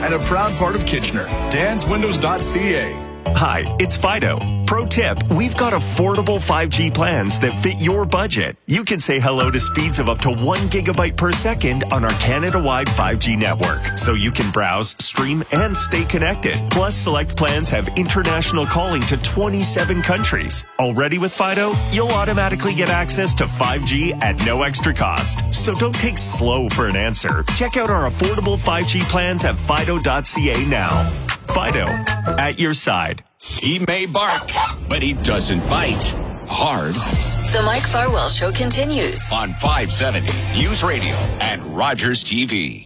and a proud part of Kitchener. danswindows.ca. Hi, it's Fido. Pro tip, we've got affordable 5G plans that fit your budget. You can say hello to speeds of up to 1 gigabyte per second on our Canada-wide 5G network, so you can browse, stream, and stay connected. Plus, select plans have international calling to 27 countries. Already with Fido, you'll automatically get access to 5G at no extra cost. So don't take slow for an answer. Check out our affordable 5G plans at fido.ca now. Fido, at your side. He may bark, but he doesn't bite. Hard. The Mike Farwell Show continues On 570 News Radio and Rogers TV.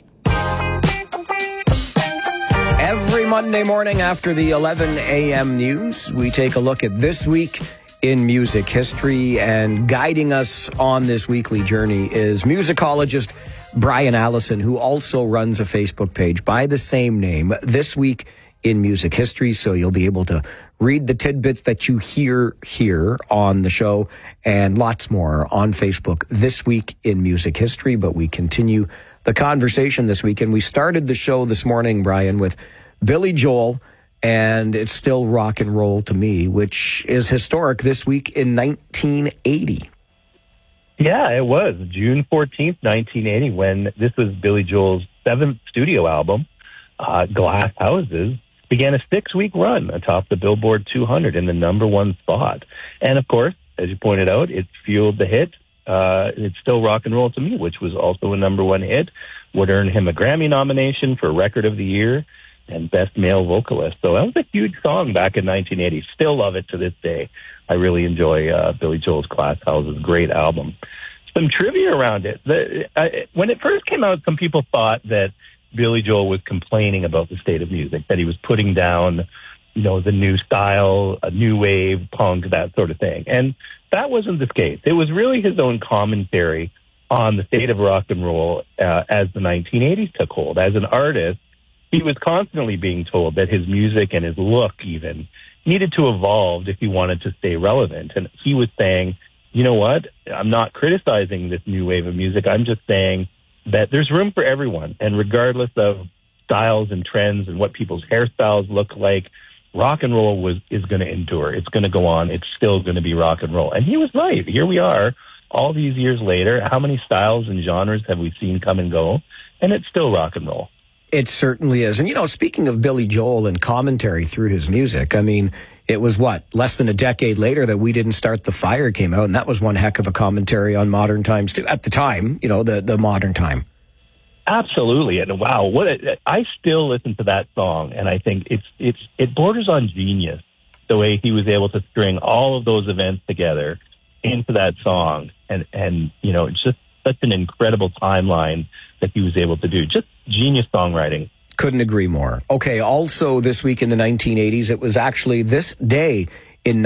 Every Monday morning after the 11 a.m. news, we take a look at this week in music history, and guiding us on this weekly journey is musicologist Brian Allison, who also runs a Facebook page by the same name, This Week in Music History. So you'll be able to read the tidbits that you hear here on the show and lots more on Facebook, This Week in Music History. But we continue the conversation this week, and we started the show this morning, Brian, with Billy Joel, and It's Still Rock and Roll to Me, which is historic this week in 1980. Yeah, it was June 14th, 1980, when this was Billy Joel's 7th studio album, Glass Houses, began a 6-week run atop the Billboard 200 in the number 1 spot. And of course, as you pointed out, it fueled the hit, It's Still Rock and Roll to Me, which was also a number 1 hit, would earn him a Grammy nomination for Record of the Year and Best Male Vocalist. So that was a huge song back in 1980. Still love it to this day. I really enjoy Billy Joel's Glass Houses. Great album. Some trivia around it. When it first came out, some people thought that Billy Joel was complaining about the state of music, that he was putting down, the new style, a new wave, punk, that sort of thing. And that wasn't the case. It was really his own commentary on the state of rock and roll as the 1980s took hold. As an artist, he was constantly being told that his music and his look even needed to evolve if he wanted to stay relevant. And he was saying, you know what? I'm not criticizing this new wave of music. I'm just saying that there's room for everyone. And regardless of styles and trends and what people's hairstyles look like, rock and roll is going to endure. It's going to go on. It's still going to be rock and roll. And he was right. Here we are, all these years later. How many styles and genres have we seen come and go? And it's still rock and roll. It certainly is. And, speaking of Billy Joel and commentary through his music, I mean, it was less than a decade later that We Didn't Start the Fire came out, and that was one heck of a commentary on modern times, too. At the time, the modern time. Absolutely. And wow, I still listen to that song, and I think it borders on genius, the way he was able to string all of those events together into that song. And it's just such an incredible timeline that he was able to do. Just genius songwriting. Couldn't agree more. Okay, also this week in the 1980s, it was actually this day in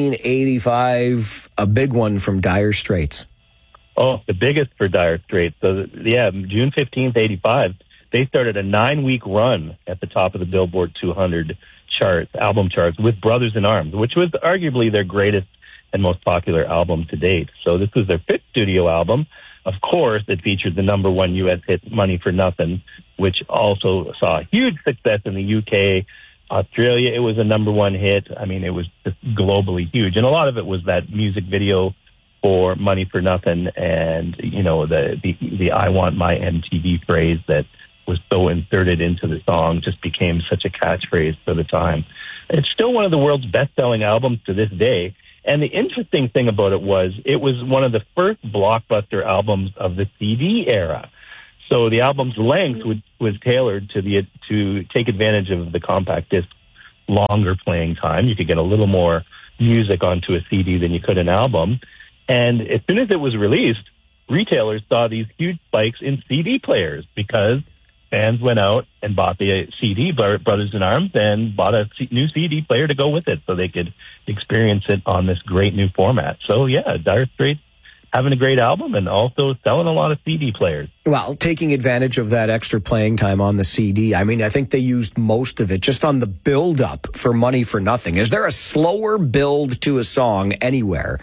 1985, a big one from Dire Straits. Oh, the biggest for Dire Straits. So, June 15th, 85, they started a 9-week run at the top of the Billboard 200 album charts with Brothers in Arms, which was arguably their greatest and most popular album to date. So this was their 5th studio album. Of course, it featured the number 1 U.S. hit, Money for Nothing, which also saw huge success in the UK. Australia, it was a number 1 hit. I mean, it was just globally huge. And a lot of it was that music video for Money for Nothing and, the I Want My MTV phrase that was so inserted into the song just became such a catchphrase for the time. It's still one of the world's best-selling albums to this day. And the interesting thing about it was one of the first blockbuster albums of the CD era. So the album's length was tailored to take advantage of the compact disc longer playing time. You could get a little more music onto a CD than you could an album. And as soon as it was released, retailers saw these huge spikes in CD players because fans went out and bought the CD, Brothers in Arms, and bought a new CD player to go with it so they could experience it on this great new format. So, yeah, Dire Straits having a great album and also selling a lot of CD players. Well, taking advantage of that extra playing time on the CD, I mean, I think they used most of it just on the build-up for Money for Nothing. Is there a slower build to a song anywhere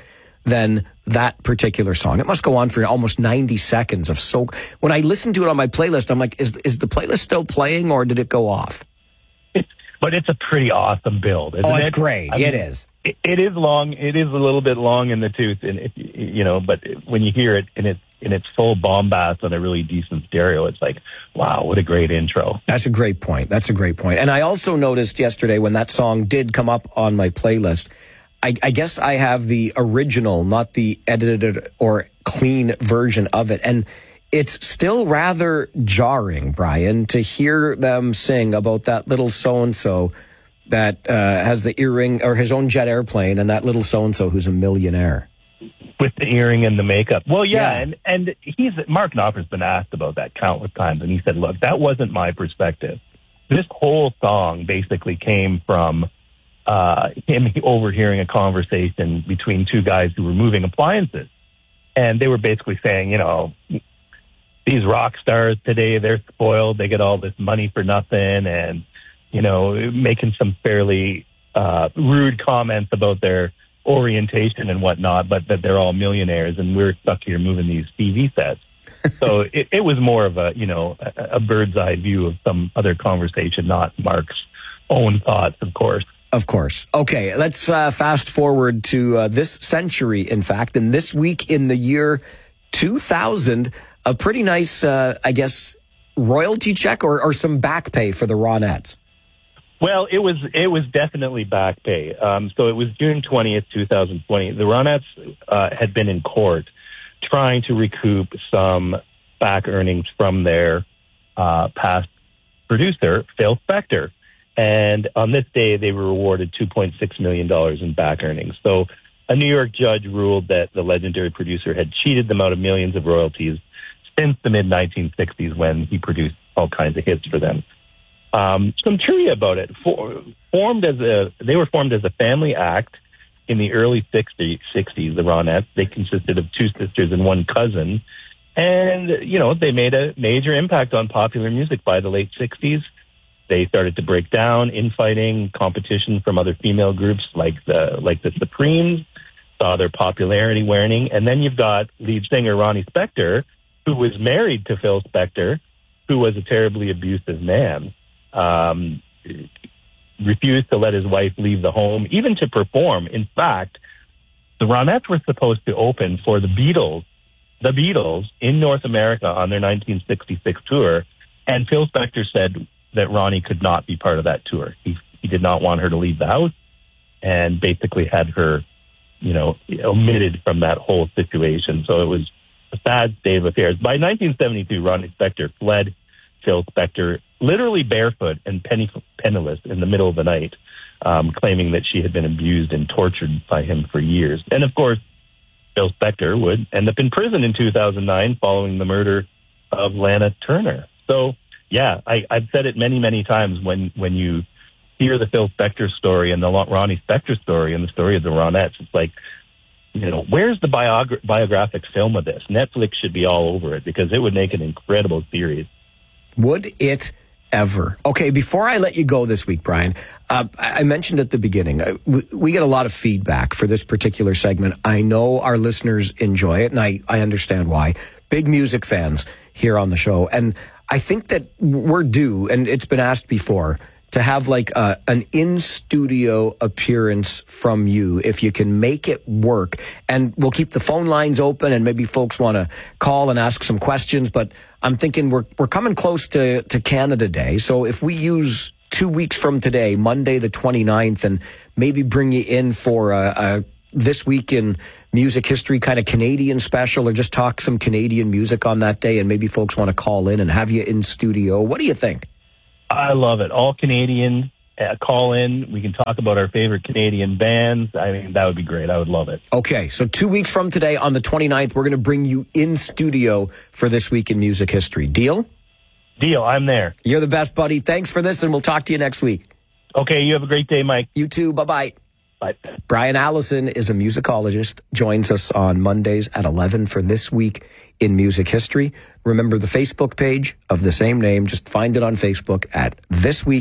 than that particular song. It must go on for almost 90 seconds of so. When I listen to it on my playlist, I'm like, is the playlist still playing or did it go off? But it's a pretty awesome build, isn't it? Oh, it's great. I mean, it is. It is long. It is a little bit long in the tooth, and but when you hear it in its full bombast on a really decent stereo, it's like, wow, what a great intro. That's a great point. And I also noticed yesterday when that song did come up on my playlist, I guess I have the original, not the edited or clean version of it. And it's still rather jarring, Brian, to hear them sing about that little so-and-so that has the earring or his own jet airplane and that little so-and-so who's a millionaire. With the earring and the makeup. Well, yeah. And Mark Knopfler's been asked about that countless times, and he said, look, that wasn't my perspective. This whole song basically came from him overhearing a conversation between two guys who were moving appliances. And they were basically saying, these rock stars today, they're spoiled. They get all this money for nothing, and, making some fairly rude comments about their orientation and whatnot, but that they're all millionaires and we're stuck here moving these TV sets. So it was more of a bird's eye view of some other conversation, not Mark's own thoughts, of course. Of course. Okay, let's fast forward to this century, in fact, and this week in the year 2000, a pretty nice, royalty check or some back pay for the Ronettes. Well, it was definitely back pay. So it was June 20th, 2020. The Ronettes had been in court trying to recoup some back earnings from their past producer, Phil Spector. And on this day, they were awarded $2.6 million in back earnings. So a New York judge ruled that the legendary producer had cheated them out of millions of royalties since the mid-1960s when he produced all kinds of hits for them. Some trivia about it. They were formed as a family act in the early 60s, the Ronettes. They consisted of two sisters and one cousin. And, they made a major impact on popular music by the late 60s. They started to break down, infighting, competition from other female groups like the Supremes, saw their popularity waning. And then you've got lead singer Ronnie Spector, who was married to Phil Spector, who was a terribly abusive man. Refused to let his wife leave the home, even to perform. In fact, the Ronettes were supposed to open for the Beatles in North America on their 1966 tour, and Phil Spector said that Ronnie could not be part of that tour. He did not want her to leave the house, and basically had her, omitted from that whole situation. So it was a sad state of affairs. By 1972, Ronnie Spector fled Phil Spector literally barefoot and penniless in the middle of the night, claiming that she had been abused and tortured by him for years. And of course, Phil Spector would end up in prison in 2009 following the murder of Lana Turner. So, yeah, I've said it many, many times when you hear the Phil Spector story and the Ronnie Spector story and the story of the Ronettes, it's like, where's the biographic film of this? Netflix should be all over it because it would make an incredible series. Would it ever? Okay, before I let you go this week, Brian, I mentioned at the beginning, we get a lot of feedback for this particular segment. I know our listeners enjoy it, and I understand why. Big music fans here on the show. And I think that we're due, and it's been asked before, to have like an in-studio appearance from you, if you can make it work. And we'll keep the phone lines open, and maybe folks want to call and ask some questions. But I'm thinking we're coming close to Canada Day. So if we use 2 weeks from today, Monday the 29th, and maybe bring you in for a This Week in Music History kind of Canadian special, or just talk some Canadian music on that day, and maybe folks want to call in and have you in studio. What do you think? I love it. All Canadian, call in. We can talk about our favorite Canadian bands. I mean, that would be great. I would love it. Okay, so 2 weeks from today on the 29th, we're going to bring you in studio for This Week in Music History. Deal? Deal. I'm there. You're the best, buddy. Thanks for this, and we'll talk to you next week. Okay, you have a great day, Mike. You too. Bye-bye. Bye. Brian Allison is a musicologist, joins us on Mondays at 11 for This Week in Music History. Remember the Facebook page of the same name. Just find it on Facebook at This Week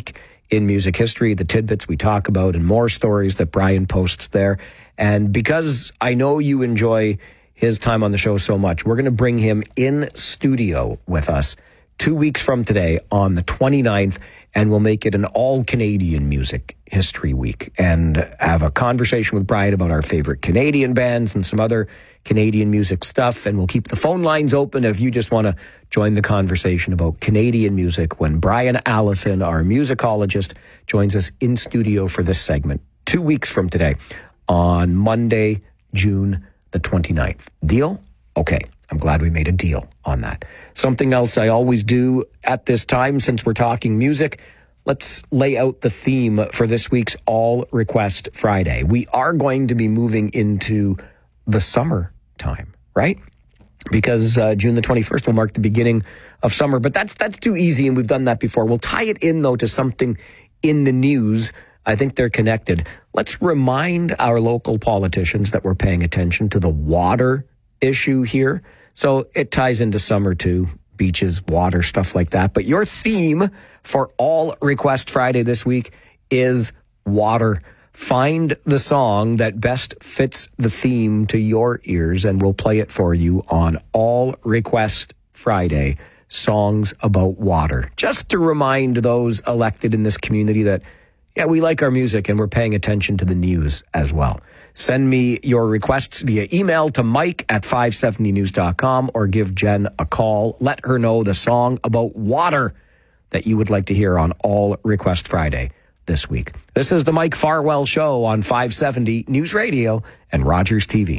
in music history, the tidbits we talk about, and more stories that Brian posts there. And because I know you enjoy his time on the show so much, we're going to bring him in studio with us 2 weeks from today on the 29th, and we'll make it an all-Canadian music history week and have a conversation with Brian about our favorite Canadian bands and some other Canadian music stuff. And we'll keep the phone lines open if you just want to join the conversation about Canadian music when Brian Allison, our musicologist, joins us in studio for this segment 2 weeks from today on Monday, June the 29th. Deal? Okay. I'm glad we made a deal on that. Something else I always do at this time, since we're talking music, let's lay out the theme for this week's All Request Friday. We are going to be moving into the summer time, right? Because June the 21st will mark the beginning of summer, but that's too easy, and we've done that before. We'll tie it in, though, to something in the news. I think they're connected. Let's remind our local politicians that we're paying attention to the water issue here. So it ties into summer too, beaches, water, stuff like that. But your theme for All Request Friday this week is water. Find the song that best fits the theme to your ears, and we'll play it for you on All Request Friday, songs about water. Just to remind those elected in this community that, yeah, we like our music and we're paying attention to the news as well. Send me your requests via email to mike@570news.com or give Jen a call. Let her know the song about water that you would like to hear on All Request Friday this week. This is the Mike Farwell Show on 570 News Radio and Rogers TV.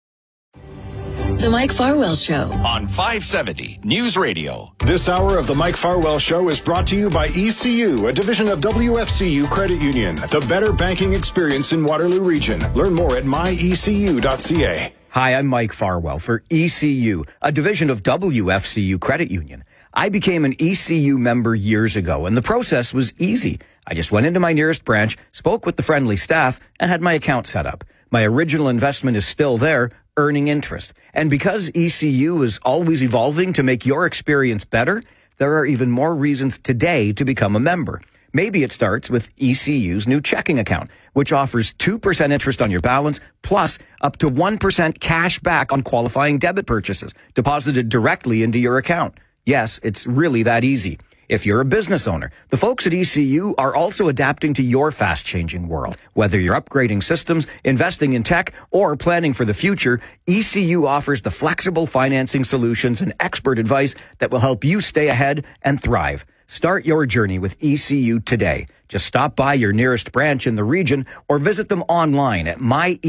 The Mike Farwell Show on 570 News Radio. This hour of the Mike Farwell Show is brought to you by ECU, a division of WFCU Credit Union, the better banking experience in Waterloo Region. Learn more at myecu.ca. Hi, I'm Mike Farwell for ECU, a division of WFCU Credit Union. I became an ECU member years ago, and the process was easy. I just went into my nearest branch, spoke with the friendly staff, and had my account set up. My original investment is still there, earning interest. And because ECU is always evolving to make your experience better, there are even more reasons today to become a member. Maybe it starts with ECU's new checking account, which offers 2% interest on your balance, plus up to 1% cash back on qualifying debit purchases, deposited directly into your account. Yes, it's really that easy. If you're a business owner, the folks at ECU are also adapting to your fast-changing world. Whether you're upgrading systems, investing in tech, or planning for the future, ECU offers the flexible financing solutions and expert advice that will help you stay ahead and thrive. Start your journey with ECU today. Just stop by your nearest branch in the region or visit them online at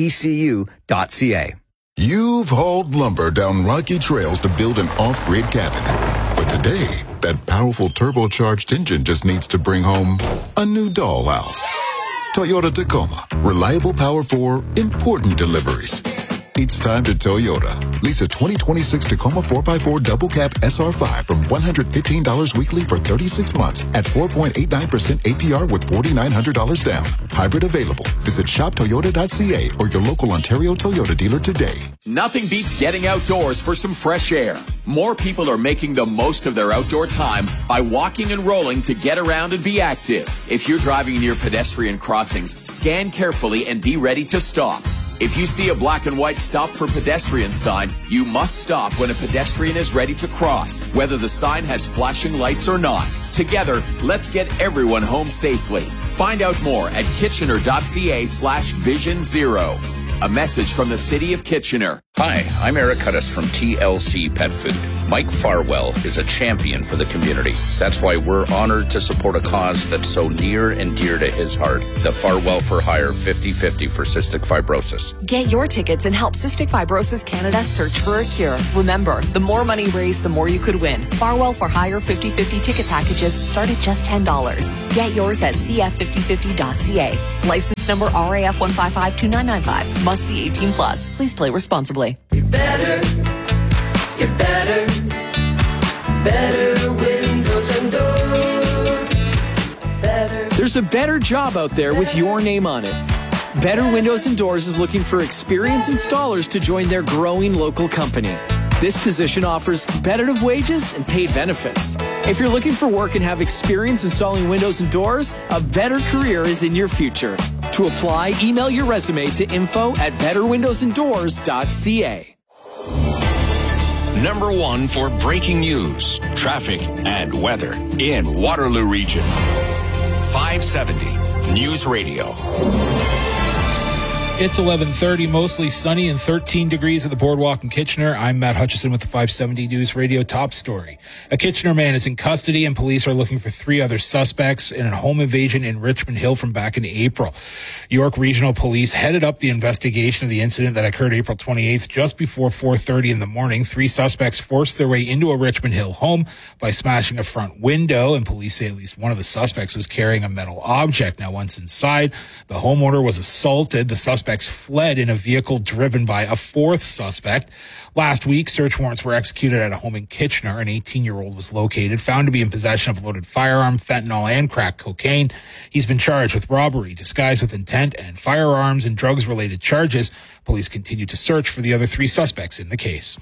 myecu.ca. You've hauled lumber down rocky trails to build an off-grid cabin. But today, that powerful turbocharged engine just needs to bring home a new dollhouse. Toyota Tacoma. Reliable power for important deliveries. It's time to Toyota. Lease a 2026 Tacoma 4x4 double cab SR5 from $115 weekly for 36 months at 4.89% APR with $4,900 down. Hybrid available. Visit shoptoyota.ca or your local Ontario Toyota dealer today. Nothing beats getting outdoors for some fresh air. More people are making the most of their outdoor time by walking and rolling to get around and be active. If you're driving near pedestrian crossings, scan carefully and be ready to stop. If you see a black and white stop for pedestrian sign, you must stop when a pedestrian is ready to cross, whether the sign has flashing lights or not. Together, let's get everyone home safely. Find out more at kitchener.ca/Vision Zero. A message from the City of Kitchener. Hi, I'm Eric Hudis from TLC Pet Food. Mike Farwell is a champion for the community. That's why we're honored to support a cause that's so near and dear to his heart. The Farwell for Hire 50/50 for cystic fibrosis. Get your tickets and help Cystic Fibrosis Canada search for a cure. Remember, the more money raised, the more you could win. Farwell for Hire 50/50 ticket packages start at just $10. Get yours at cf5050.ca. License number RAF 1552995. Must be 18 plus. Please play responsibly. You're better. You're better. Better windows and doors. Better. There's a better job out there with your name on it. Better Windows and Doors is looking for experienced installers to join their growing local company. This position offers competitive wages and paid benefits. If you're looking for work and have experience installing windows and doors, a better career is in your future. To apply, email your resume to info@betterwindowsanddoors.ca. Number 1 for breaking news, traffic, and weather in Waterloo Region. 570 News Radio. It's 11:30, mostly sunny and 13 degrees at the Boardwalk in Kitchener. I'm Matt Hutchison with the 570 News Radio top story. A Kitchener man is in custody and police are looking for 3 other suspects in a home invasion in Richmond Hill from back in April. York Regional Police headed up the investigation of the incident that occurred April 28th just before 4:30 in the morning. 3 suspects forced their way into a Richmond Hill home by smashing a front window, and police say at least one of the suspects was carrying a metal object. Now, once inside, the homeowner was assaulted. The suspects fled in a vehicle driven by a 4th suspect. Last week, search warrants were executed at a home in Kitchener. An 18-year-old was located, found to be in possession of a loaded firearm, fentanyl, and crack cocaine. He's been charged with robbery, disguised with intent, and firearms and drugs-related charges. Police continue to search for the other 3 suspects in the case.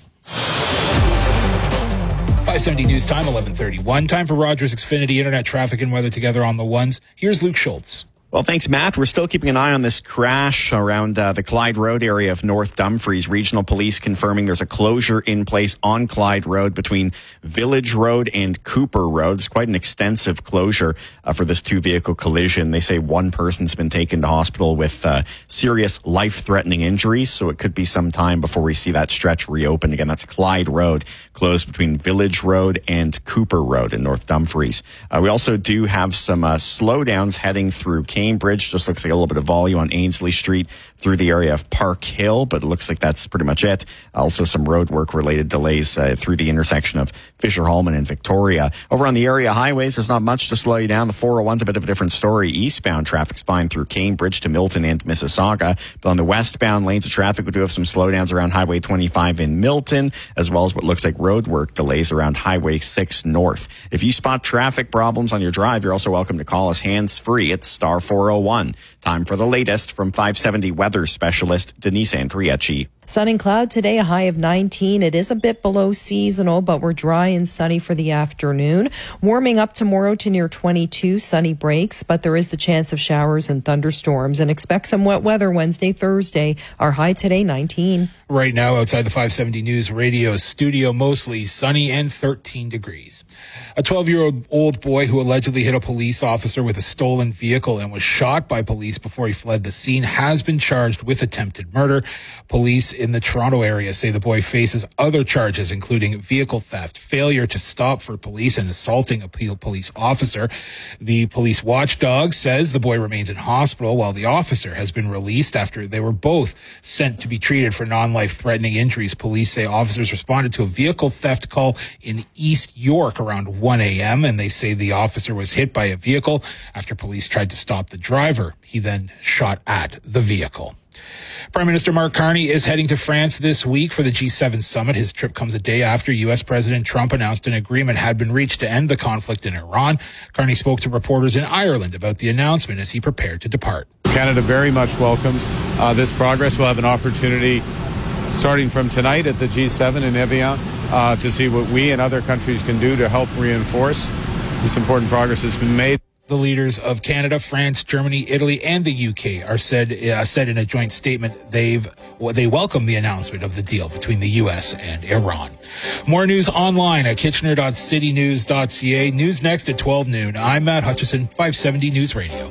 570 News Time, 11:31. Time for Rogers Xfinity Internet traffic and weather together on the ones. Here's Luke Schultz. Well, thanks, Matt. We're still keeping an eye on this crash around the Clyde Road area of North Dumfries. Regional Police confirming there's a closure in place on Clyde Road between Village Road and Cooper Road. It's quite an extensive closure for this 2-vehicle collision. They say one person's been taken to hospital with serious life-threatening injuries, so it could be some time before we see that stretch reopened. Again, that's Clyde Road, closed between Village Road and Cooper Road in North Dumfries. We also do have some slowdowns heading through Cambridge. Just looks like a little bit of volume on Ainslie Street through the area of Park Hill, but it looks like that's pretty much it. Also some road work related delays through the intersection of Fisher Hallman and Victoria. Over on the area highways, there's not much to slow you down. The 401's a bit of a different story. Eastbound traffic's fine through Cambridge to Milton and Mississauga, but on the westbound lanes of traffic, we do have some slowdowns around Highway 25 in Milton, as well as what looks like road work delays around Highway 6 North. If you spot traffic problems on your drive, you're also welcome to call us hands-free. It's star 401. Time for the latest from 570 weather specialist Denise Andriecci. Sun and cloud today, a high of 19. It is a bit below seasonal, but we're dry and sunny for the afternoon. Warming up tomorrow to near 22, sunny breaks, but there is the chance of showers and thunderstorms. And expect some wet weather Wednesday, Thursday. Our high today, 19. Right now, outside the 570 News Radio studio, mostly sunny and 13 degrees. A 12-year-old boy who allegedly hit a police officer with a stolen vehicle and was shot by police before he fled the scene has been charged with attempted murder. Police in the Toronto area say the boy faces other charges, including vehicle theft, failure to stop for police, and assaulting a police officer. The police watchdog says the boy remains in hospital while the officer has been released after they were both sent to be treated for non-life-threatening injuries. Police say officers responded to a vehicle theft call in East York around 1 a.m., and they say the officer was hit by a vehicle after police tried to stop the driver. He then shot at the vehicle. Prime Minister Mark Carney is heading to France this week for the G7 summit. His trip comes a day after U.S. President Trump announced an agreement had been reached to end the conflict in Iran. Carney spoke to reporters in Ireland about the announcement as he prepared to depart. Canada very much welcomes this progress. We'll have an opportunity starting from tonight at the G7 in Evian to see what we and other countries can do to help reinforce this important progress that's been made. The leaders of Canada, France, Germany, Italy, and the UK are said in a joint statement they welcome the announcement of the deal between the US and Iran. More news online at kitchener.citynews.ca. News next at 12 noon. I'm Matt Hutchison, 570 News Radio.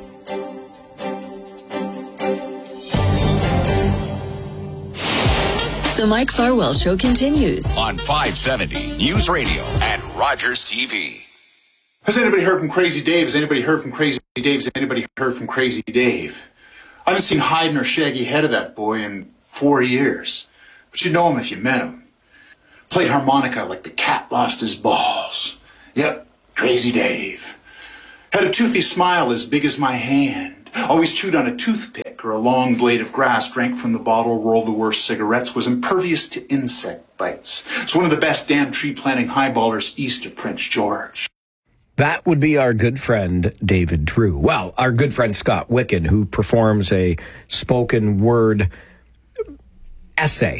The Mike Farwell Show continues on 570 News Radio and Rogers TV. Has anybody heard from Crazy Dave? Has anybody heard from Crazy Dave? Has anybody heard from Crazy Dave? I haven't seen hide nor shaggy head of that boy in 4 years. But you'd know him if you met him. Played harmonica like the cat lost his balls. Yep, Crazy Dave. Had a toothy smile as big as my hand. Always chewed on a toothpick or a long blade of grass, drank from the bottle, rolled the worst cigarettes, was impervious to insect bites. It's one of the best damn tree-planting highballers east of Prince George. That would be our good friend, David Drew. Well, our good friend, Scott Wicken, who performs a spoken word essay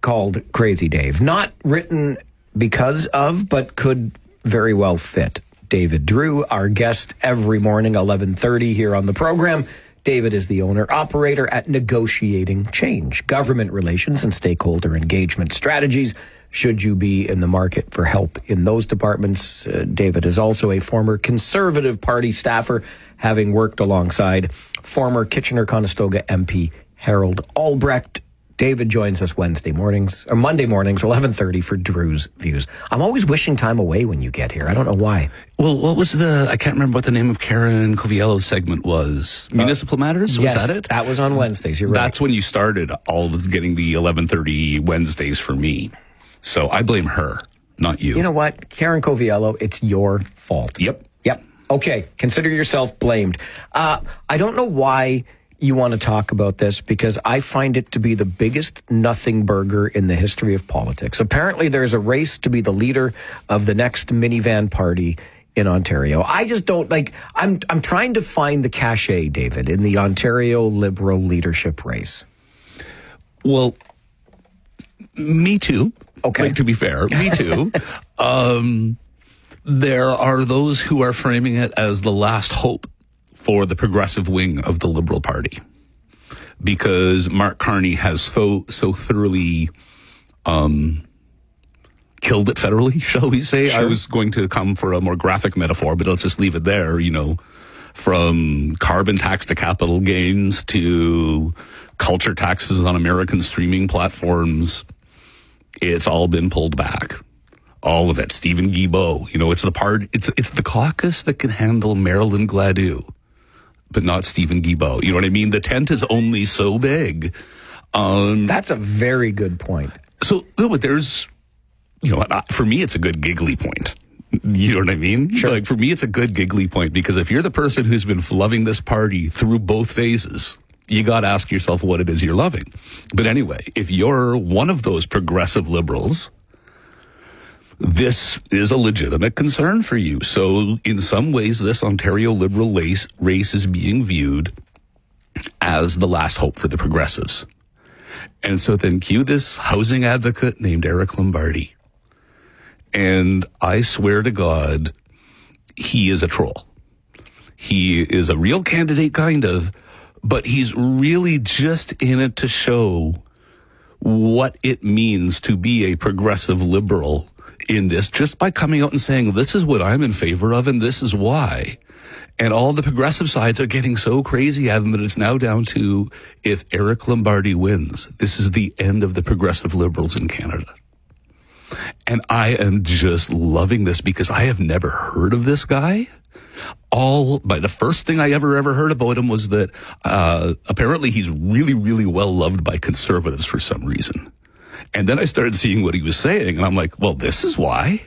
called Crazy Dave. Not written because of, but could very well fit. David Drew, our guest every morning, 11:30 here on the program. David is the owner-operator at Negotiating Change, government relations and stakeholder engagement strategies. Should you be in the market for help in those departments, David is also a former Conservative Party staffer, having worked alongside former Kitchener-Conestoga MP Harold Albrecht. David joins us Monday mornings, 11:30 for Drew's Views. I'm always wishing time away when you get here. I don't know why. Well, what was I can't remember what the name of Karen Coviello's segment was. Municipal Matters? Was yes, that it? That was on Wednesdays. You're right. That's when you started all of getting the 11:30 Wednesdays for me. So I blame her, not you. You know what? Karen Coviello, it's your fault. Yep. Okay. Consider yourself blamed. I don't know why you want to talk about this, because I find it to be the biggest nothing burger in the history of politics. Apparently, there's a race to be the leader of the next minivan party in Ontario. I just don't I'm trying to find the cachet, David, in the Ontario Liberal leadership race. Well, me too. Okay. To be fair, me too. There are those who are framing it as the last hope for the progressive wing of the Liberal Party, because Mark Carney has so thoroughly killed it federally, shall we say. Sure. I was going to come for a more graphic metaphor, but let's just leave it there. From carbon tax to capital gains to culture taxes on American streaming platforms, it's all been pulled back. All of it. Stephen Guilbeault, it's the caucus that can handle Marilyn Gladue, but not Stephen Guilbeault. You know what I mean? The tent is only so big. That's a very good point. So, but there's, for me, it's a good giggly point. You know what I mean? Sure. For me, it's a good giggly point, because if you're the person who's been loving this party through both phases, you got to ask yourself what it is you're loving. But anyway, if you're one of those progressive liberals, this is a legitimate concern for you. So in some ways, this Ontario Liberal race is being viewed as the last hope for the progressives. And so then cue this housing advocate named Eric Lombardi. And I swear to God, he is a troll. He is a real candidate, kind of, but he's really just in it to show what it means to be a progressive liberal in this, just by coming out and saying, this is what I'm in favor of and this is why. And all the progressive sides are getting so crazy at him that it's now down to, if Eric Lombardi wins, this is the end of the progressive liberals in Canada. And I am just loving this, because I have never heard of this guy. The first thing I ever heard about him was that apparently he's really, really well loved by conservatives for some reason. And then I started seeing what he was saying, and I'm like, well, this is why.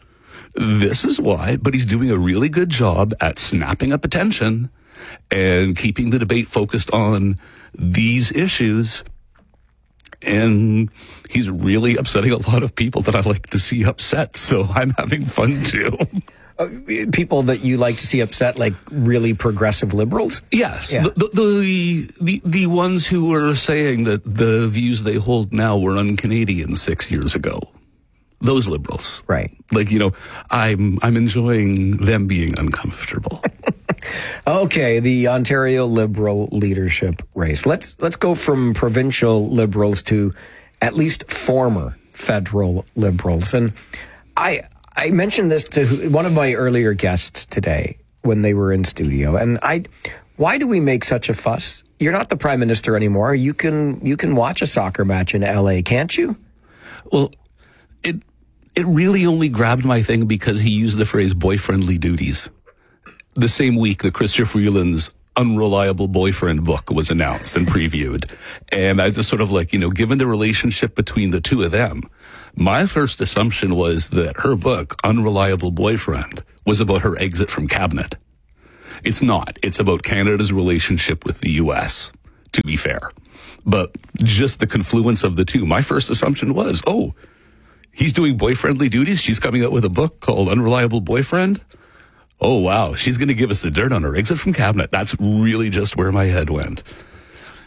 But he's doing a really good job at snapping up attention and keeping the debate focused on these issues. And he's really upsetting a lot of people that I like to see upset, so I'm having fun too. People that you like to see upset, like really progressive liberals? Yes. Yeah. The ones who are saying that the views they hold now were un-Canadian 6 years ago. Those liberals. Right. I'm enjoying them being uncomfortable. Okay, the Ontario Liberal leadership race. Let's go from provincial Liberals to at least former federal Liberals. And I mentioned this to one of my earlier guests today when they were in studio. And why do we make such a fuss? You're not the Prime Minister anymore. You can watch a soccer match in LA, can't you? Well, it really only grabbed my thing because he used the phrase boyfriendly duties. The same week that Chrystia Freeland's Unreliable Boyfriend book was announced and previewed. And I just sort of given the relationship between the two of them, my first assumption was that her book, Unreliable Boyfriend, was about her exit from cabinet. It's not. It's about Canada's relationship with the U.S., to be fair. But just the confluence of the two, my first assumption was, he's doing boyfriendly duties. She's coming out with a book called Unreliable Boyfriend. Oh, wow. She's going to give us the dirt on her exit from cabinet. That's really just where my head went.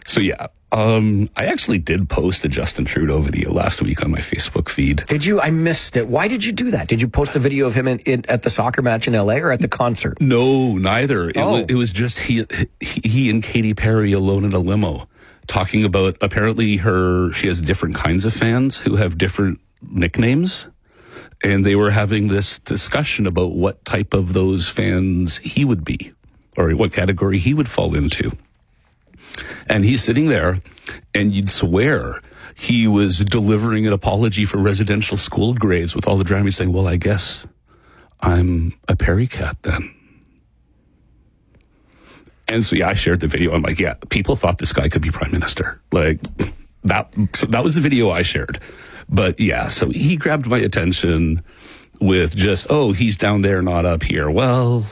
So yeah, I actually did post a Justin Trudeau video last week on my Facebook feed. Did you? I missed it. Why did you do that? Did you post a video of him at the soccer match in LA or at the concert? No, neither. It was just he and Katy Perry alone in a limo talking about apparently she has different kinds of fans who have different nicknames. And they were having this discussion about what type of those fans he would be or what category he would fall into. And he's sitting there, and you'd swear he was delivering an apology for residential school grades with all the drama. He's saying, well, I guess I'm a Perry cat then. And so, yeah, I shared the video. I'm like, yeah, people thought this guy could be prime minister. Like, that was the video I shared. But, yeah, so he grabbed my attention with just, he's down there, not up here. Well,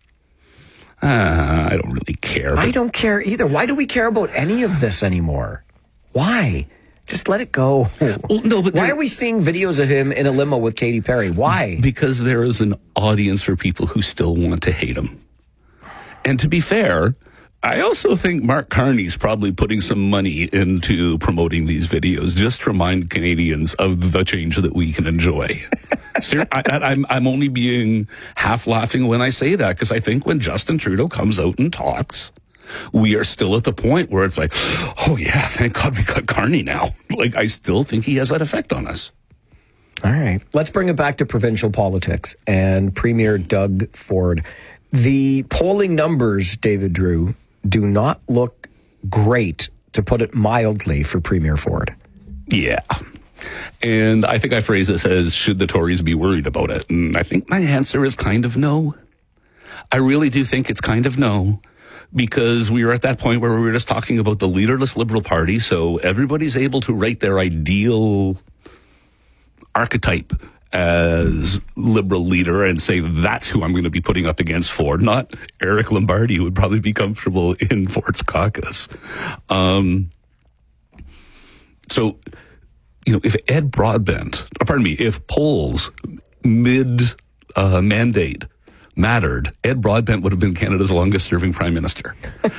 I don't really care. I don't care either. Why do we care about any of this anymore? Why? Just let it go. Well, no, but why are we seeing videos of him in a limo with Katy Perry? Why? Because there is an audience for people who still want to hate him. And to be fair, I also think Mark Carney's probably putting some money into promoting these videos just to remind Canadians of the change that we can enjoy. I'm only being half laughing when I say that, because I think when Justin Trudeau comes out and talks, we are still at the point where it's like, oh yeah, thank God we got Carney now. Like, I still think he has that effect on us. All right. Let's bring it back to provincial politics and Premier Doug Ford. The polling numbers, David Drew, do not look great, to put it mildly, for Premier Ford. Yeah. And I think I phrased this as, should the Tories be worried about it? And I think my answer is kind of no. I really do think it's kind of no. Because we are at that point where we were just talking about the leaderless Liberal Party, so everybody's able to write their ideal archetype as Liberal leader and say, that's who I'm going to be putting up against Ford, not Eric Lombardi, who would probably be comfortable in Ford's caucus. So, if Ed Broadbent, if polls mid-mandate mattered, Ed Broadbent would have been Canada's longest-serving prime minister.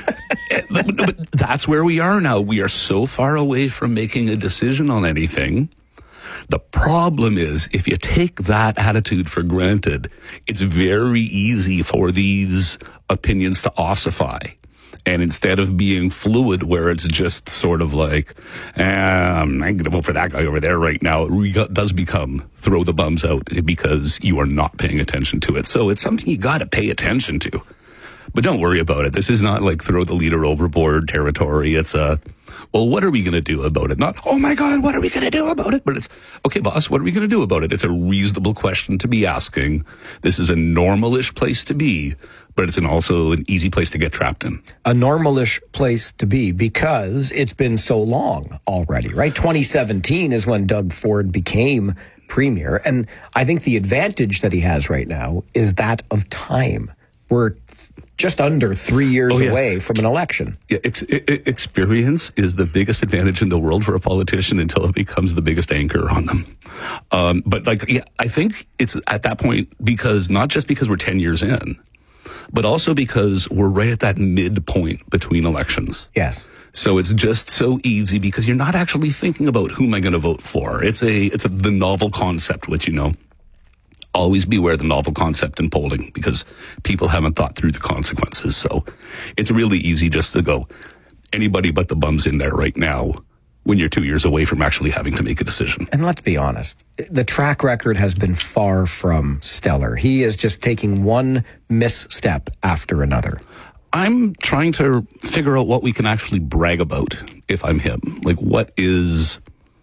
But that's where we are now. We are so far away from making a decision on anything. The problem is, if you take that attitude for granted, it's very easy for these opinions to ossify. And instead of being fluid, where it's just sort of like, I'm going to vote for that guy over there right now, it does become throw the bums out because you are not paying attention to it. So it's something you got to pay attention to. But don't worry about it. This is not like throw the leader overboard territory. It's well, what are we going to do about it? Not, oh my God, what are we going to do about it? But it's, okay, boss, what are we going to do about it? It's a reasonable question to be asking. This is a normal-ish place to be, but it's also an easy place to get trapped in. A normal-ish place to be because it's been so long already, right? 2017 is when Doug Ford became premier. And I think the advantage that he has right now is that of time. We're just under 3 years away from an election. Yeah, experience is the biggest advantage in the world for a politician until it becomes the biggest anchor on them. But I think it's at that point because not just because we're 10 years in, but also because we're right at that midpoint between elections. Yes. So it's just so easy because you're not actually thinking about who am I going to vote for. It's the novel concept, which always beware the novel concept in polling because people haven't thought through the consequences. So it's really easy just to go anybody but the bums in there right now when you're 2 years away from actually having to make a decision. And let's be honest, the track record has been far from stellar. He is just taking one misstep after another. I'm trying to figure out what we can actually brag about if I'm him. Like, what is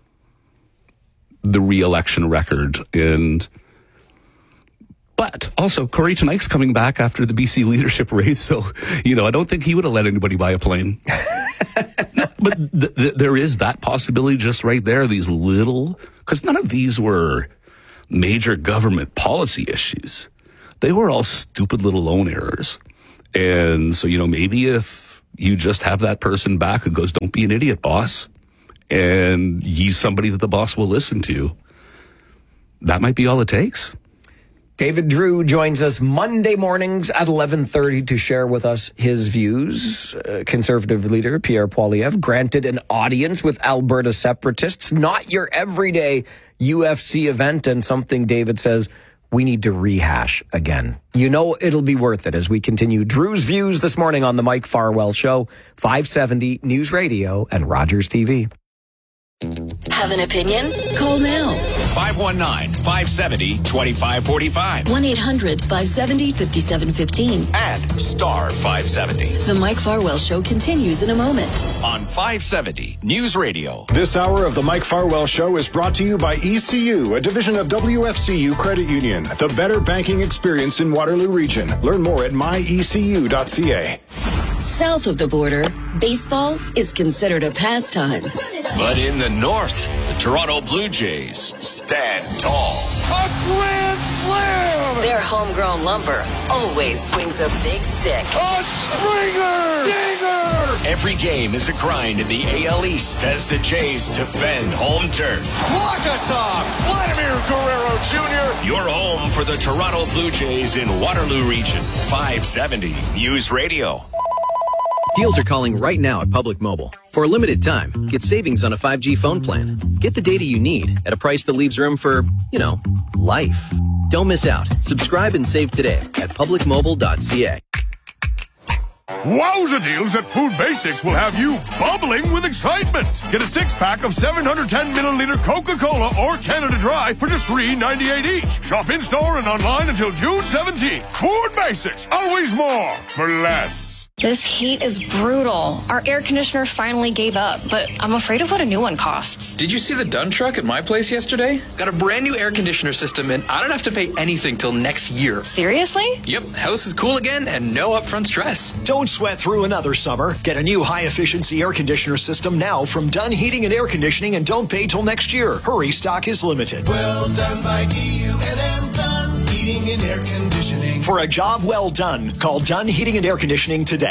the re-election record? But also, Corey Tenike's coming back after the BC leadership race, so, I don't think he would have let anybody buy a plane. No, but there is that possibility just right there, these little, because none of these were major government policy issues. They were all stupid little loan errors. And so, maybe if you just have that person back who goes, don't be an idiot, boss, and he's somebody that the boss will listen to, that might be all it takes. David Drew joins us Monday mornings at 11:30 to share with us his views. Conservative leader Pierre Poilievre granted an audience with Alberta separatists, not your everyday UFC event, and something David says we need to rehash again. You know it'll be worth it as we continue Drew's views this morning on the Mike Farwell Show, 570 News Radio and Rogers TV. Have an opinion? Call now. 519-570-2545. 1-800-570-5715. And star 570. The Mike Farwell Show continues in a moment. On 570 News Radio. This hour of the Mike Farwell Show is brought to you by ECU, a division of WFCU Credit Union. The better banking experience in Waterloo Region. Learn more at myecu.ca. South of the border, baseball is considered a pastime. But in the north, the Toronto Blue Jays stand tall. A grand slam! Their homegrown lumber always swings a big stick. A Springer! Dinger! Every game is a grind in the AL East as the Jays defend home turf. Walk-a-top! Vladimir Guerrero Jr. Your home for the Toronto Blue Jays in Waterloo Region. 570 News Radio. Deals are calling right now at Public Mobile. For a limited time, get savings on a 5G phone plan. Get the data you need at a price that leaves room for, life. Don't miss out. Subscribe and save today at publicmobile.ca. Wowza deals at Food Basics will have you bubbling with excitement. Get a 6-pack of 710-milliliter Coca-Cola or Canada Dry for just $3.98 each. Shop in-store and online until June 17th. Food Basics, always more for less. This heat is brutal. Our air conditioner finally gave up, but I'm afraid of what a new one costs. Did you see the Dunn truck at my place yesterday? Got a brand new air conditioner system, and I don't have to pay anything till next year. Seriously? Yep, house is cool again and no upfront stress. Don't sweat through another summer. Get a new high-efficiency air conditioner system now from Dunn Heating and Air Conditioning and don't pay till next year. Hurry, stock is limited. Well done by DUNN Dunn Heating and Air Conditioning. For a job well done, call Dunn Heating and Air Conditioning today.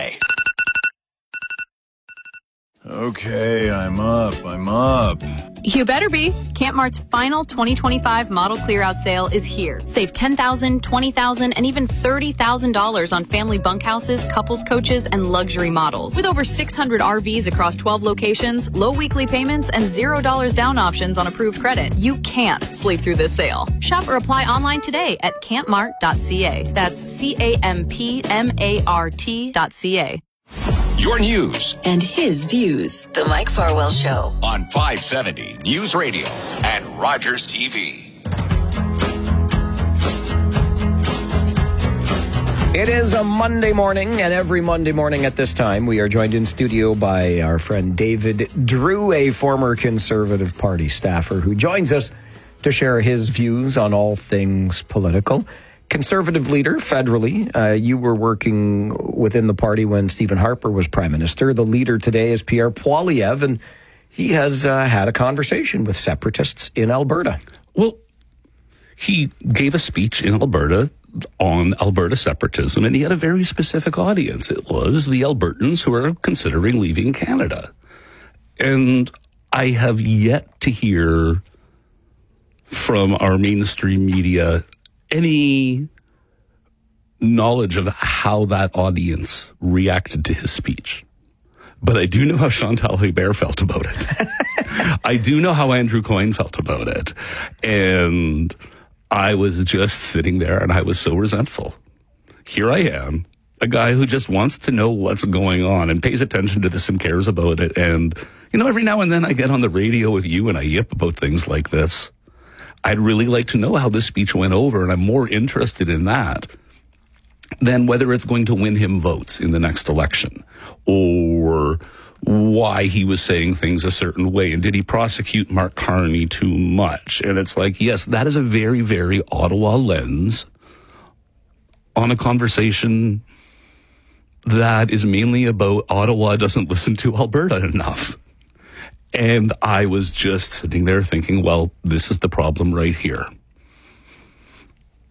Okay, I'm up. You better be. Campmart's final 2025 model clear-out sale is here. Save $10,000, $20,000, and even $30,000 on family bunkhouses, couples coaches, and luxury models. With over 600 RVs across 12 locations, low weekly payments, and $0 down options on approved credit, you can't sleep through this sale. Shop or apply online today at campmart.ca. That's CAMPMART.ca. Your news. And his views. The Mike Farwell Show. On 570 News Radio and Rogers TV. It is a Monday morning, and every Monday morning at this time, we are joined in studio by our friend David Drew, a former Conservative Party staffer who joins us to share his views on all things political. Conservative leader federally. You were working within the party when Stephen Harper was Prime Minister. The leader today is Pierre Poilievre, and he has had a conversation with separatists in Alberta. Well, he gave a speech in Alberta on Alberta separatism, and he had a very specific audience. It was the Albertans who are considering leaving Canada. And I have yet to hear from our mainstream media any knowledge of how that audience reacted to his speech. But I do know how Chantal Hébert felt about it. I do know how Andrew Coyne felt about it. And I was just sitting there and I was so resentful. Here I am, a guy who just wants to know what's going on and pays attention to this and cares about it. And, every now and then I get on the radio with you and I yip about things like this. I'd really like to know how this speech went over, and I'm more interested in that than whether it's going to win him votes in the next election, or why he was saying things a certain way, and did he prosecute Mark Carney too much? And it's like, yes, that is a very, very Ottawa lens on a conversation that is mainly about Ottawa doesn't listen to Alberta enough. And I was just sitting there thinking, well, this is the problem right here.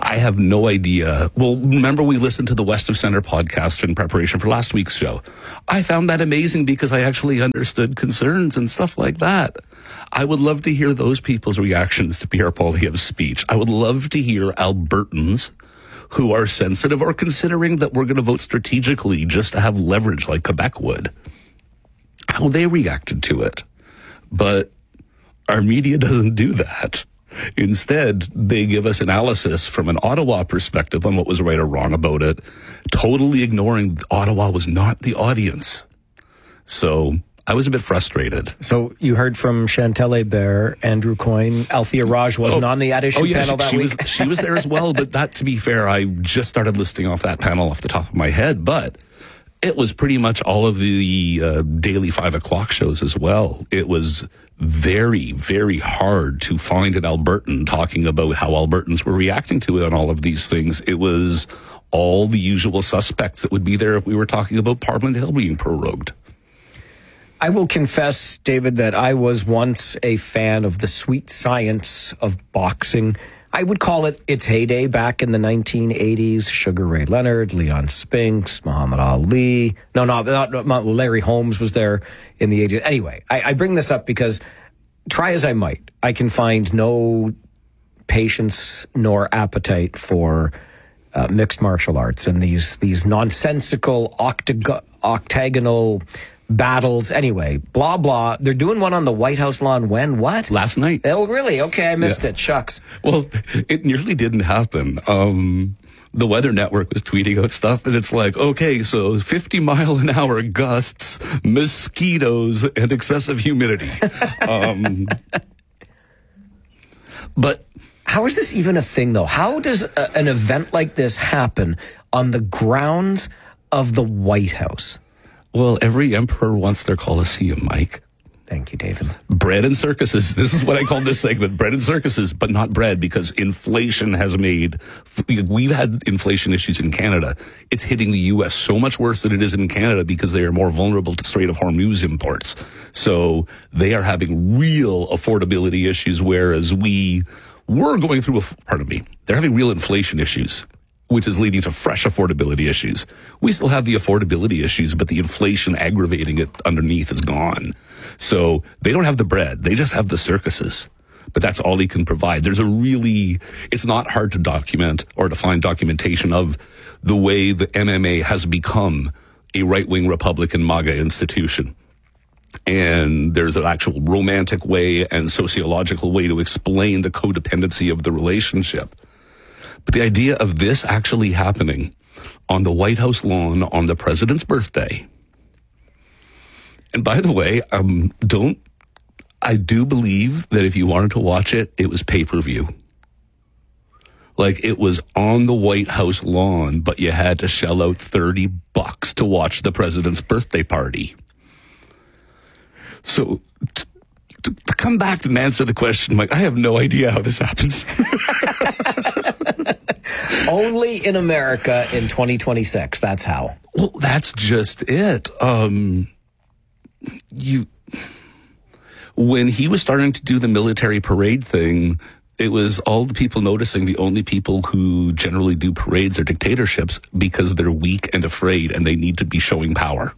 I have no idea. Well, remember we listened to the West of Center podcast in preparation for last week's show. I found that amazing because I actually understood concerns and stuff like that. I would love to hear those people's reactions to Pierre Poilievre's speech. I would love to hear Albertans who are sensitive or considering that we're going to vote strategically just to have leverage like Quebec would, how they reacted to it. But our media doesn't do that. Instead, they give us analysis from an Ottawa perspective on what was right or wrong about it, totally ignoring Ottawa was not the audience. So I was a bit frustrated. So you heard from Chantal Hébert, Andrew Coyne, Althea Raj wasn't on the at-issue panel that week? She was there as well, but that, to be fair, I just started listing off that panel off the top of my head, but it was pretty much all of the daily 5 o'clock shows as well. It was very, very hard to find an Albertan talking about how Albertans were reacting to it on all of these things. It was all the usual suspects that would be there if we were talking about Parliament Hill being prorogued. I will confess, David, that I was once a fan of the sweet science of boxing. I would call it its heyday back in the 1980s. Sugar Ray Leonard, Leon Spinks, Muhammad Ali. No, not Larry Holmes was there in the 80s. Anyway, I bring this up because try as I might, I can find no patience nor appetite for mixed martial arts and these nonsensical octagonal battles. Anyway, blah, blah. They're doing one on the White House lawn when? What? Last night. Oh, really? Okay, I missed it. Shucks. Well, it nearly didn't happen. The Weather Network was tweeting out stuff, and it's like, okay, so 50-mile-an-hour gusts, mosquitoes, and excessive humidity. But how is this even a thing, though? How does an event like this happen on the grounds of the White House? Well, every emperor wants their Colosseum, Mike. Thank you, David. Bread and circuses. This is what I call this segment. Bread and circuses, but not bread, because inflation has made... We've had inflation issues in Canada. It's hitting the U.S. so much worse than it is in Canada because they are more vulnerable to Strait of Hormuz imports. So they are having real affordability issues, whereas we were going through... They're having real inflation issues, which is leading to fresh affordability issues. We still have the affordability issues, but the inflation aggravating it underneath is gone. So they don't have the bread. They just have the circuses. But that's all he can provide. It's not hard to document or to find documentation of the way the MMA has become a right-wing Republican MAGA institution. And there's an actual romantic way and sociological way to explain the codependency of the relationship. But the idea of this actually happening on the White House lawn on the president's birthday. And by the way, I do believe that if you wanted to watch it, it was pay-per-view. Like, it was on the White House lawn, but you had to shell out $30 to watch the president's birthday party. So to come back and answer the question, Mike, I have no idea how this happens. Only in America in 2026. That's how. Well, that's just it. When he was starting to do the military parade thing, it was all the people noticing the only people who generally do parades are dictatorships because they're weak and afraid and they need to be showing power.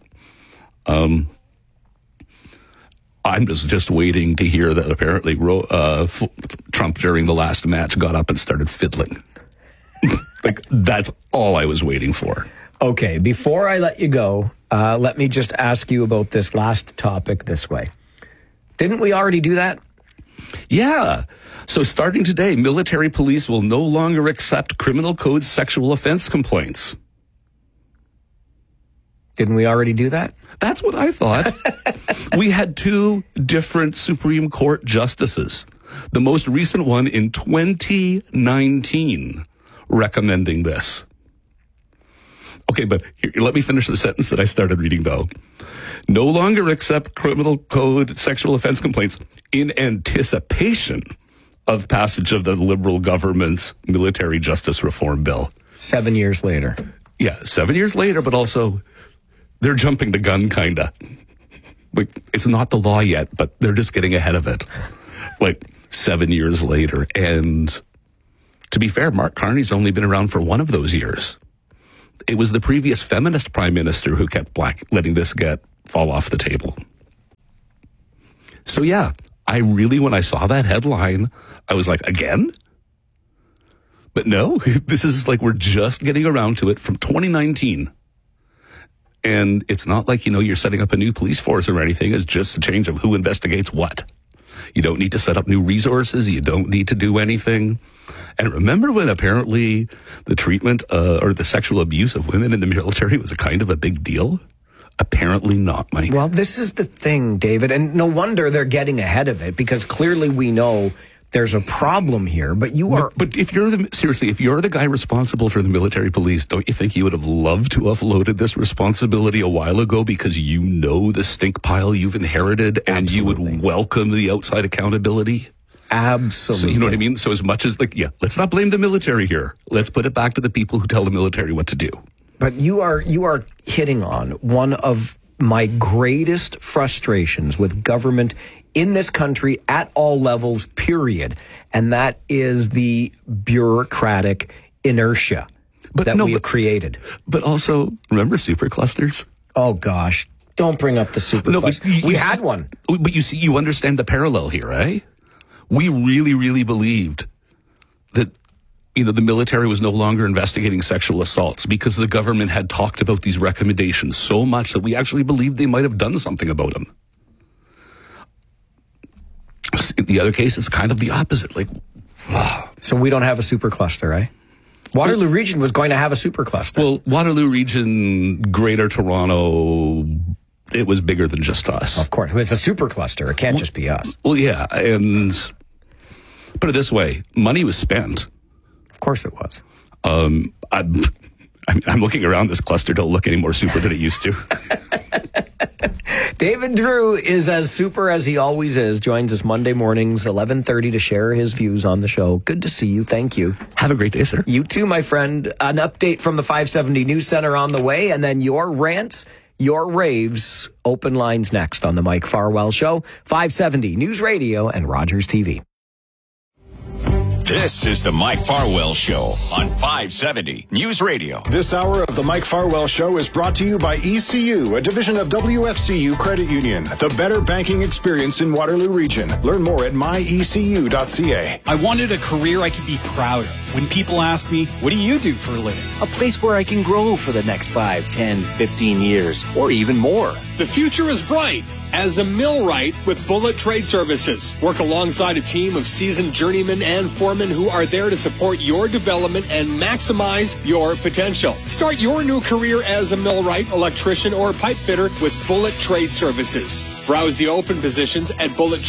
I'm just waiting to hear that apparently Trump during the last match got up and started fiddling. Like, that's all I was waiting for. Okay, before I let you go, let me just ask you about this last topic this way. Didn't we already do that? Yeah. So starting today, military police will no longer accept criminal code sexual offense complaints. Didn't we already do that? That's what I thought. We had 2 different Supreme Court justices. The most recent one in 2019 recommending this. Okay, but here, let me finish the sentence that I started reading, though. No longer accept criminal code sexual offense complaints in anticipation of passage of the Liberal government's military justice reform bill. 7 years later. Yeah, 7 years later, but also they're jumping the gun, kind of. Like, it's not the law yet, but they're just getting ahead of it. Like, 7 years later. And To be fair, Mark Carney's only been around for one of those years. It was the previous feminist prime minister who kept letting this fall off the table. So yeah, when I saw that headline, I was like, again? But no, this is like we're just getting around to it from 2019. And it's not like, you're setting up a new police force or anything. It's just a change of who investigates what. You don't need to set up new resources. You don't need to do anything. And remember when apparently the treatment or the sexual abuse of women in the military was a kind of a big deal? Apparently not, Mike. Well, this is the thing, David, and no wonder they're getting ahead of it, because clearly we know there's a problem here, but you are... But if you're the guy responsible for the military police, don't you think you would have loved to offloaded this responsibility a while ago, because you know the stink pile you've inherited and Absolutely. You would welcome the outside accountability? Absolutely. So you know what I mean? So as much as let's not blame the military here. Let's put it back to the people who tell the military what to do. But you are hitting on one of my greatest frustrations with government in this country at all levels, period. And that is the bureaucratic inertia that we have created. But also, remember superclusters? Oh, gosh. Don't bring up the supercluster. We had one. But you understand the parallel here, eh? We really, really believed that the military was no longer investigating sexual assaults because the government had talked about these recommendations so much that we actually believed they might have done something about them. In the other case, it's kind of the opposite. So we don't have a supercluster, eh? Waterloo Region was going to have a supercluster. Well, Waterloo Region, Greater Toronto, it was bigger than just us. Of course. It's a supercluster. It can't just be us. Well, yeah. And put it this way, money was spent. Of course it was. I'm looking around. This cluster don't look any more super than it used to. David Drew is as super as he always is. Joins us Monday mornings, 11:30, to share his views on the show. Good to see you. Thank you. Have a great day, sir. You too, my friend. An update from the 570 News Center on the way, and then your rants, your raves, open lines next on the Mike Farwell Show. 570 News Radio and Rogers TV. This is the Mike Farwell Show on 570 News Radio. This hour of the Mike Farwell Show is brought to you by ECU, a division of WFCU Credit Union. The better banking experience in Waterloo Region. Learn more at myecu.ca. I wanted a career I could be proud of. When people ask me, what do you do for a living? A place where I can grow for the next 5, 10, 15 years, or even more. The future is bright as a millwright with Bullet Trade Services. Work alongside a team of seasoned journeymen and foremen who are there to support your development and maximize your potential. Start your new career as a millwright, electrician, or pipe fitter with Bullet Trade Services. Browse the open positions at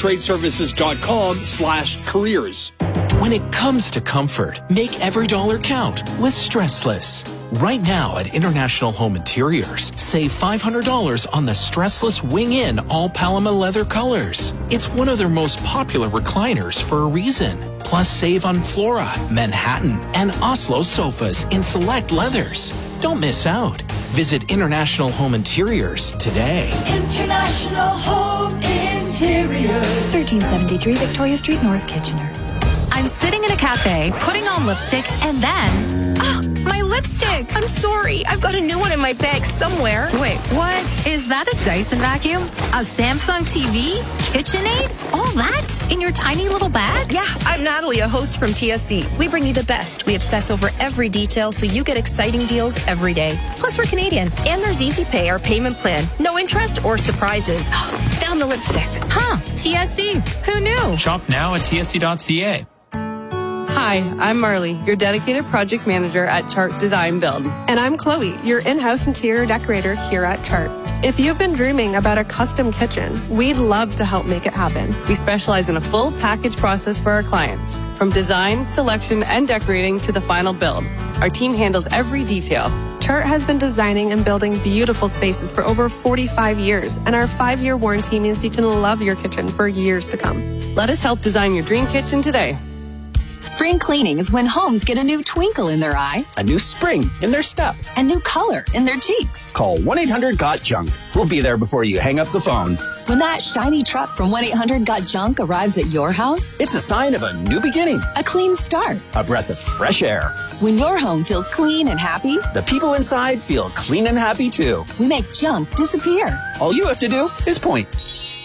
bullettradeservices.com/careers. When it comes to comfort, make every dollar count with Stressless. Right now at International Home Interiors, save $500 on the Stressless Wing-In all Paloma leather colors. It's one of their most popular recliners for a reason. Plus, save on Flora, Manhattan, and Oslo sofas in select leathers. Don't miss out. Visit International Home Interiors today. International Home Interiors. 1373 Victoria Street, North Kitchener. I'm sitting in a cafe, putting on lipstick, and then... my lipstick! I'm sorry. I've got a new one in my bag somewhere. Wait, what? Is that a Dyson vacuum? A Samsung TV? KitchenAid? All that? In your tiny little bag? Yeah, I'm Natalie, a host from TSC. We bring you the best. We obsess over every detail so you get exciting deals every day. Plus, we're Canadian. And there's Easy Pay, our payment plan. No interest or surprises. Found the lipstick. Huh, TSC. Who knew? Shop now at tsc.ca. Hi, I'm Marley, your dedicated project manager at Chart Design Build. And I'm Chloe, your in-house interior decorator here at Chart. If you've been dreaming about a custom kitchen, we'd love to help make it happen. We specialize in a full package process for our clients, from design, selection, and decorating to the final build. Our team handles every detail. Chart has been designing and building beautiful spaces for over 45 years, and our 5-year warranty means you can love your kitchen for years to come. Let us help design your dream kitchen today. Spring cleaning is when homes get a new twinkle in their eye, A new spring in their step. a new color in their cheeks. Call 1-800-GOT-JUNK. We'll be there before you hang up the phone. When that shiny truck from 1-800-GOT-JUNK arrives at your house, It's a sign of a new beginning. a clean start. A breath of fresh air. When your home feels clean and happy, The people inside feel clean and happy too. we make junk disappear. All you have to do is point.